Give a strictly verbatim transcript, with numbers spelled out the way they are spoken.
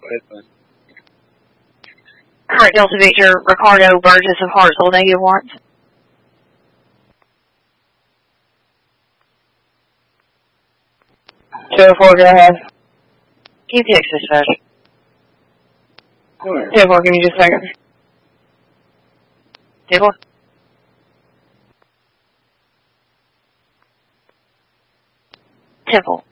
Alright, Delta Victor, Ricardo Burgess of Hartsville, negative one. two oh four, go ahead. Keep the access dispatch. two oh four, give me just a second. Table? Temple.